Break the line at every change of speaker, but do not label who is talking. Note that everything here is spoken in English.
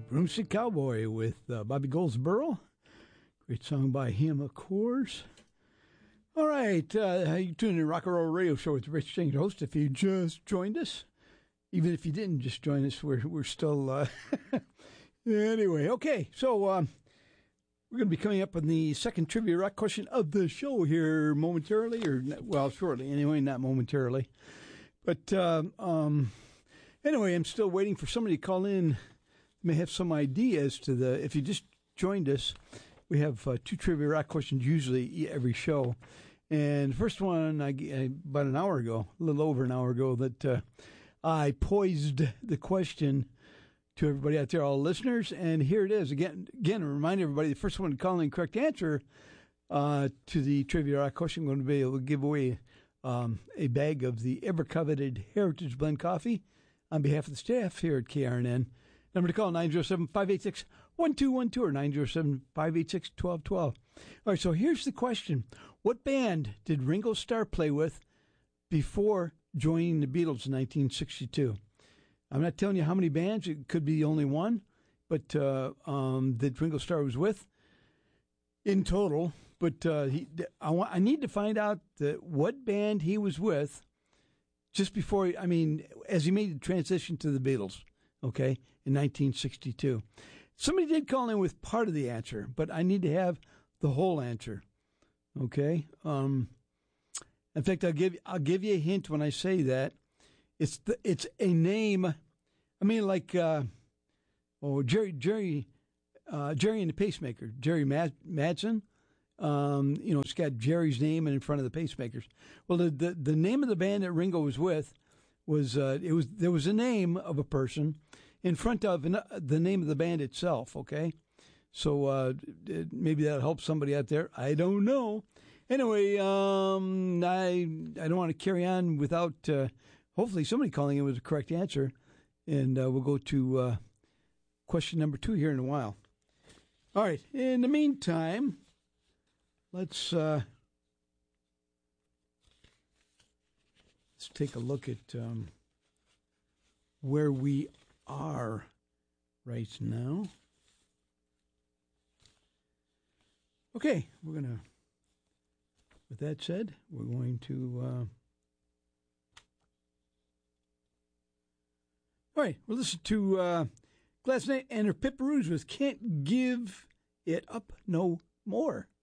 Broomstick Cowboy with Bobby Goldsboro. Great song by him, of course. All right, you tune in Rock and Roll Radio Show with Rich James, host. If you just joined us, even if you didn't just join us, we're still anyway. Okay, so we're going to be coming up on the second trivia rock question of the show here momentarily, or shortly anyway, not momentarily. But anyway, I'm still waiting for somebody to call in. May have some ideas to the. If you just joined us, we have two trivia rock questions usually every show. And the first one, about an hour ago, a little over an hour ago, that I posed the question to everybody out there, all listeners. And here it is. Again, remind everybody, the first one to call in correct answer to the trivia rock question, I'm going to be able to give away a bag of the ever-coveted Heritage Blend coffee on behalf of the staff here at KRNN. Number to call, 907-586-1212 or 907-586-1212. All right, so here's the question. What band did Ringo Starr play with before joining the Beatles in 1962? I'm not telling you how many bands. It could be only one, but that Ringo Starr was with in total. But I need to find out what band he was with just before, as he made the transition to the Beatles. Okay, in 1962. Somebody did call in with part of the answer, but I need to have the whole answer. Okay. In fact, I'll give you a hint when I say that. It's a name. I mean, like Jerry and the Pacemaker, Jerry Madsen. It's got Jerry's name in front of the Pacemakers. Well, the name of the band that Ringo was with was there was a name of a person in front of the name of the band itself. Okay, so maybe that'll help somebody out there. I don't know. Anyway, I don't want to carry on without hopefully somebody calling in with the correct answer, and we'll go to question number 2 here in a while. All right. In the meantime, let's take a look at where we are right now. Okay, with that said, we're going to, all right, we'll listen to Gladys Knight and her Pipparoos with Can't Give It Up No More.